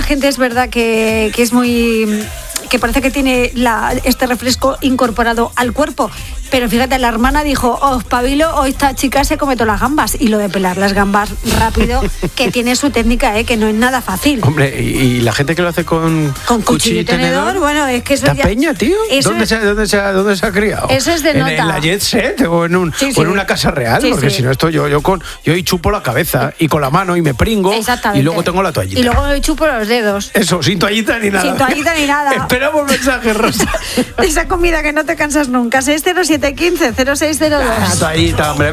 gente es verdad que es muy... que parece que tiene este refresco incorporado al cuerpo. Pero fíjate, la hermana dijo, pabilo, hoy esta chica se come todas las gambas. Y lo de pelar las gambas rápido, que tiene su técnica, que no es nada fácil. Hombre, y la gente que lo hace con cuchillo y tenedor, bueno, es que eso ya... peña, tío? ¿Dónde se ha criado? Eso es de nota. ¿En la Jet Set o en una casa real? Porque si no, esto yo y chupo la cabeza y con la mano y me pringo y luego tengo la toallita. Y luego me chupo los dedos. Eso, sin toallita ni nada. Sin toallita ni nada. Esperamos mensajes, Rosa. Esa comida que no te cansas nunca. 60715 0602. Toallita, hombre.